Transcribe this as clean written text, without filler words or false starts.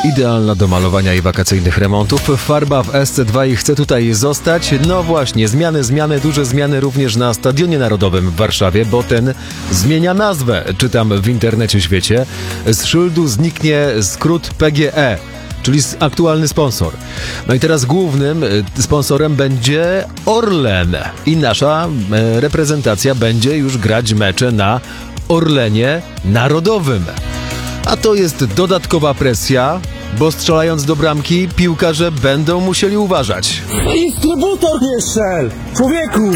Idealna do malowania i wakacyjnych remontów. Farba w SC2 i chce tutaj zostać. No właśnie, zmiany, duże zmiany również na Stadionie Narodowym w Warszawie, bo ten zmienia nazwę, czytam w internecie świecie. Z szyldu zniknie skrót PGE, czyli aktualny sponsor. No i teraz głównym sponsorem będzie Orlen i nasza reprezentacja będzie już grać mecze na Orlenie Narodowym. A to jest dodatkowa presja, bo strzelając do bramki piłkarze będą musieli uważać. Instrybutor nie strzel! Człowieku!